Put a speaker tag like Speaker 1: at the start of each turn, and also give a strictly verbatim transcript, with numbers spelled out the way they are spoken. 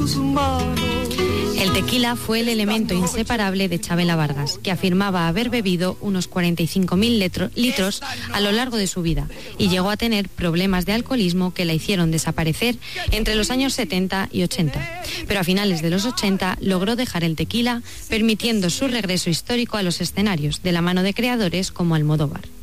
Speaker 1: El tequila fue el elemento inseparable de Chavela Vargas, que afirmaba haber bebido unos cuarenta y cinco mil litros a lo largo de su vida y llegó a tener problemas de alcoholismo que la hicieron desaparecer entre los años setenta y ochenta. Pero a finales de los ochenta logró dejar el tequila, permitiendo su regreso histórico a los escenarios, de la mano de creadores como Almodóvar.